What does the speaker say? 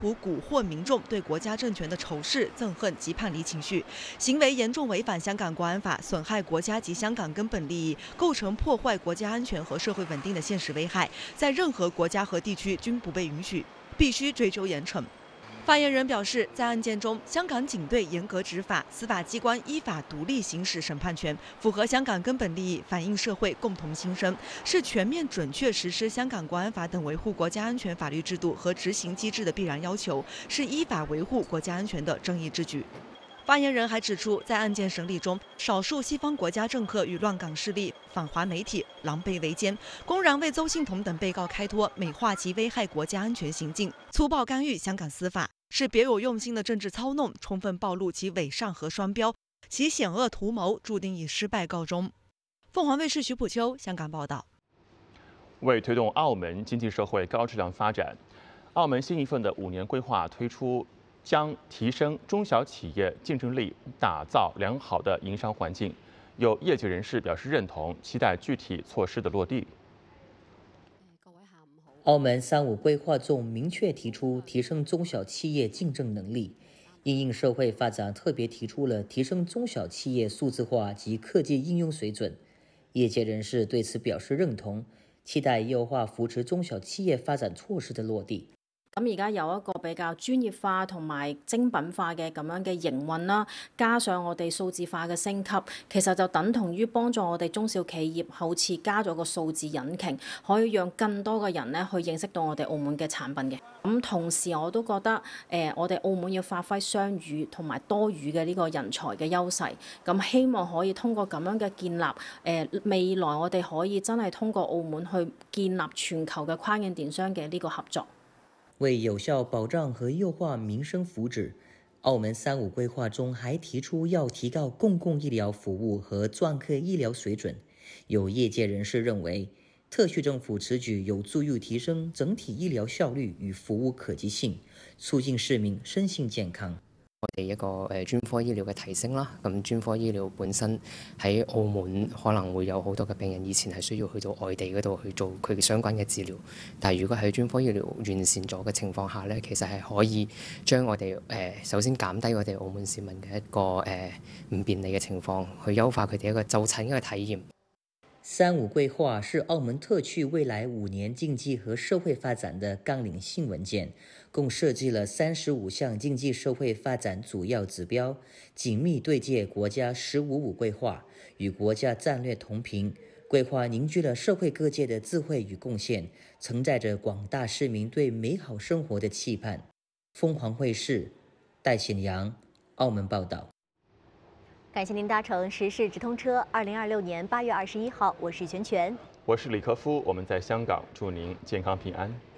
图蛊惑民众对国家政权的仇视、憎恨及叛离情绪，行为严重违反香港国安法，损害国家及香港根本利益，构成破坏国家安全和社会稳定的现实危害，在任何国家和地区均不被允许，必须追究严惩。 发言人表示，在案件中，香港警队严格执法，司法机关依法独立行使审判权，符合香港根本利益，反映社会共同心声，是全面准确实施香港国安法等维护国家安全法律制度和执行机制的必然要求，是依法维护国家安全的正义之举。 发言人还指出，在案件审理中，少数西方国家政客与乱港势力、反华媒体狼狈为奸，公然为邹幸彤等被告开脱，美化其危害国家安全行径，粗暴干预香港司法，是别有用心的政治操弄，充分暴露其伪善和双标，其险恶图谋注定以失败告终。凤凰卫视徐普秋香港报道。 为推动澳门经济社会高质量发展，澳门新一份的5年规划推出。 将提升中小企业竞争力，打造良好的营商环境。有业界人士表示认同，期待具体措施的落地。 澳门3.5规划中明确提出提升中小企业竞争能力，因应社会发展，特别提出了提升中小企业数字化及科技应用水准。业界人士对此表示认同，期待优化扶持中小企业發展措施的落地。 咁而家有一個比較專業化同埋精品化嘅咁樣嘅營運啦，加上我哋數字化嘅升級，其實就等同於幫助我哋中小企業好似加咗個數字引擎，可以讓更多嘅人咧去認識到我哋澳門嘅產品嘅。咁同時我都覺得我哋澳門要發揮雙語同埋多語嘅呢個人才嘅優勢，咁希望可以通過咁樣嘅建立，未來我哋可以真係通過澳門去建立全球嘅跨境電商嘅呢個合作。 为有效保障和优化民生福祉，澳门3.5规划中还提出要提高公共医疗服务和专科医疗水准。有业界人士认为，特区政府此举有助于提升整體醫療效率與服務可及性，促進市民身心健康。 我哋一個專科醫療嘅提升啦，咁專科醫療本身喺澳門可能會有好多嘅病人以前係需要去到外地嗰度去做佢嘅相關嘅治療，但係如果喺專科醫療完善咗嘅情況下咧，其實係可以將我哋首先減低我哋澳門市民嘅一個唔便利嘅情況，去優化佢哋一個就診嘅體驗。 3.5规划是澳门特区未来5年经济和社会发展的纲领性文件，共设计了35项经济社会发展主要指标，紧密对接国家15.5规划，与国家战略同频。规划凝聚了社会各界的智慧与贡献，承载着广大市民对美好生活的期盼。凤凰卫视戴显阳，澳门报道。 感谢您搭乘时事直通车。2026年8月21号，我是全全， 我是李克夫，我们在香港，祝您健康平安。